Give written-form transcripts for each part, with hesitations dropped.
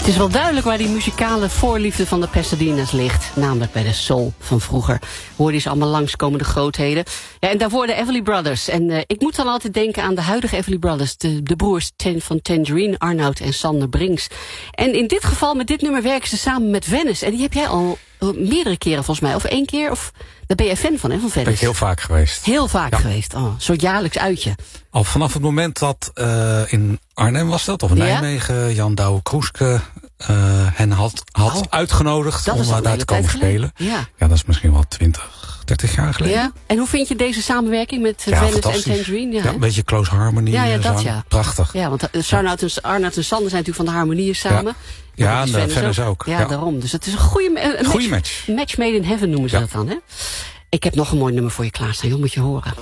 Het is wel duidelijk waar die muzikale voorliefde van de Pasadena's ligt. Namelijk bij de soul van vroeger. Hoorde je ze allemaal langskomende grootheden. Ja, en daarvoor de Everly Brothers. En ik moet dan altijd denken aan de huidige Everly Brothers. De broers van Tangerine, Arnoud en Sander Brinks. En in dit geval, met dit nummer, werken ze samen met Venice. En die heb jij al meerdere keren volgens mij. Of 1 keer, of daar ben je fan van, hè, van Venice? Ben ik heel vaak geweest. Heel vaak geweest. Oh, een soort jaarlijks uitje. Al vanaf het moment dat in Arnhem was dat, of in Nijmegen, Jan Douwe Kroeske hen had uitgenodigd om daar te komen spelen. Ja, dat is misschien wel 30 jaar geleden. Ja. En hoe vind je deze samenwerking met Venice en Tangerine? Ja, een beetje close harmony. Ja. Prachtig. Ja, want Arnoud en Sander zijn natuurlijk van de harmonieën samen. Ja, en Venice ook. Ja, daarom. Dus het is een goede match. Match made in heaven noemen ze dat dan, hè? Ik heb nog een mooi nummer voor je klaarstaan, joh, moet je horen.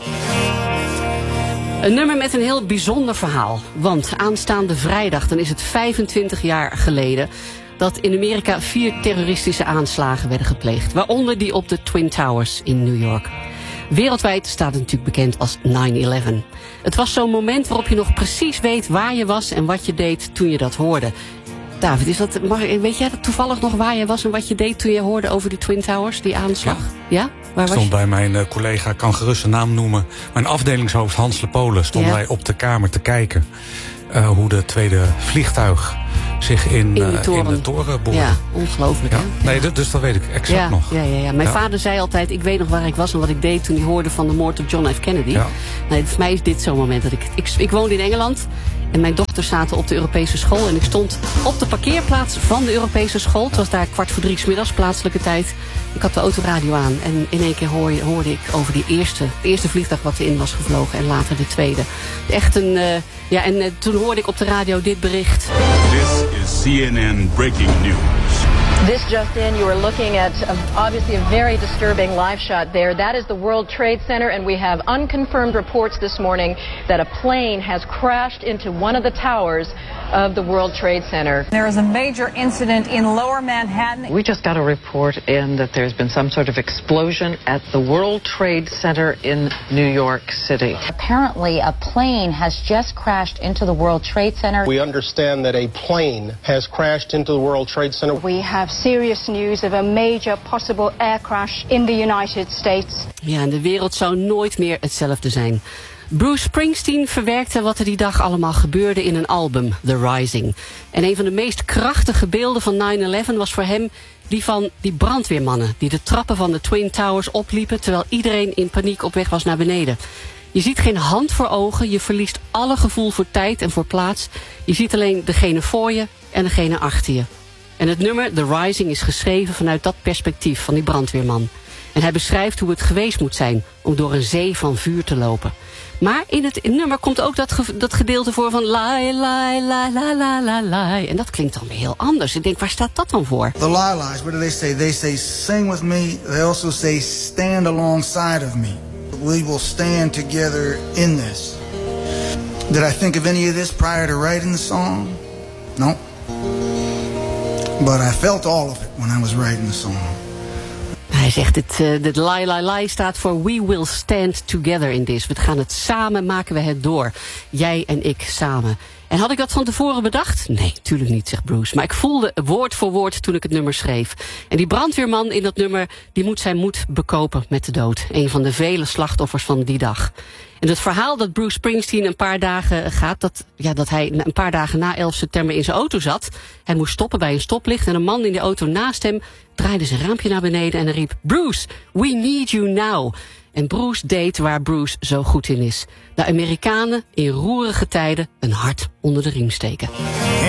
Een nummer met een heel bijzonder verhaal. Want aanstaande vrijdag, dan is het 25 jaar geleden dat in Amerika 4 terroristische aanslagen werden gepleegd. Waaronder die op de Twin Towers in New York. Wereldwijd staat het natuurlijk bekend als 9/11. Het was zo'n moment waarop je nog precies weet waar je was en wat je deed toen je dat hoorde. David, weet jij dat toevallig nog waar je was en wat je deed toen je hoorde over die Twin Towers, die aanslag? Ja? Waar was stond je? Bij mijn collega, kan gerust een naam noemen, mijn afdelingshoofd Hans Lepolen, stonden wij op de kamer te kijken hoe de tweede vliegtuig zich in de toren boorde. Ja, ongelooflijk. Ja. Hè? Nee, dus dat weet ik exact nog. Ja. Mijn vader zei altijd, ik weet nog waar ik was en wat ik deed toen hij hoorde van de moord op John F. Kennedy. Ja. Nee, voor mij is dit zo'n moment dat ik woonde in Engeland. En mijn dochters zaten op de Europese school. En ik stond op de parkeerplaats van de Europese school. Het was daar 2:45 's middags, plaatselijke tijd. Ik had de autoradio aan. En in één keer hoorde ik over die eerste vliegtuig wat erin was gevlogen. En later de tweede. Echt een... En toen hoorde ik op de radio dit bericht. This is CNN Breaking News. This just in, you are looking at obviously a very disturbing live shot there. That is the World Trade Center, and we have unconfirmed reports this morning that a plane has crashed into one of the towers of the World Trade Center. There is a major incident in Lower Manhattan. We just got a report in that there's been some sort of explosion at the World Trade Center in New York City. Apparently a plane has just crashed into the World Trade Center. We understand that a plane has crashed into the World Trade Center. We have serious news of a major possible air crash in the United States. Ja, en de wereld zou nooit meer hetzelfde zijn. Bruce Springsteen verwerkte wat er die dag allemaal gebeurde in een album, The Rising. En een van de meest krachtige beelden van 9/11 was voor hem die van die brandweermannen die de trappen van de Twin Towers opliepen terwijl iedereen in paniek op weg was naar beneden. Je ziet geen hand voor ogen, je verliest alle gevoel voor tijd en voor plaats. Je ziet alleen degene voor je en degene achter je. En het nummer The Rising is geschreven vanuit dat perspectief van die brandweerman. En hij beschrijft hoe het geweest moet zijn om door een zee van vuur te lopen. Maar in het nummer komt ook dat gedeelte voor van lie, lie, lie, lie, lie, lie, lie. En dat klinkt dan weer heel anders. Ik denk, waar staat dat dan voor? The lie lies, what do they say? They say sing with me. They also say stand alongside of me. We will stand together in this. Did I think of any of this prior to writing the song? No. But I felt all of it when I was writing the song. Hij zegt, dit lie, lie, lie staat voor we will stand together in this. We gaan het samen, maken we het door. Jij en ik samen. En had ik dat van tevoren bedacht? Nee, tuurlijk niet, zegt Bruce. Maar ik voelde woord voor woord toen ik het nummer schreef. En die brandweerman in dat nummer, die moet zijn moed bekopen met de dood. Een van de vele slachtoffers van die dag. En het verhaal dat Bruce Springsteen een paar dagen dat hij een paar dagen na 11 september in zijn auto zat. Hij moest stoppen bij een stoplicht en een man in de auto naast hem draaide zijn raampje naar beneden en hij riep: Bruce, we need you now. En Bruce deed waar Bruce zo goed in is. De Amerikanen in roerige tijden een hart onder de riem steken.